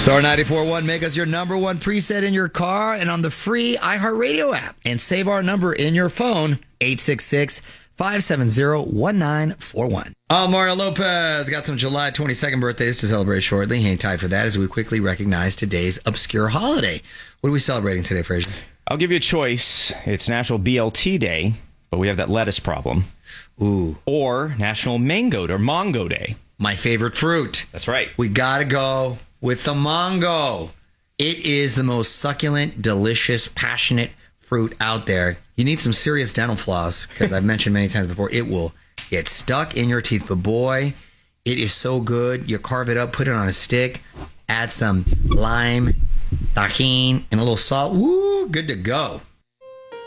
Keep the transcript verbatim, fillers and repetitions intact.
Star ninety-four point one, make us your number one preset in your car and on the free iHeartRadio app. And save our number in your phone, eight six six, five seven zero, one nine four one. Oh, Mario Lopez got some July twenty-second birthdays to celebrate shortly. Hang tight for that as we quickly recognize today's obscure holiday. What are we celebrating today, Fraser? I'll give you a choice. It's National B L T Day, but we have that lettuce problem. Ooh. Or National Mango or Mango Day. My favorite fruit. That's right. We gotta go with the mango. It is the most succulent, delicious, passionate fruit out there. You need some serious dental floss, because I've mentioned many times before, it will get stuck in your teeth. But boy, it is so good. You carve it up, put it on a stick, add some lime, tahini, and a little salt. Woo, good to go.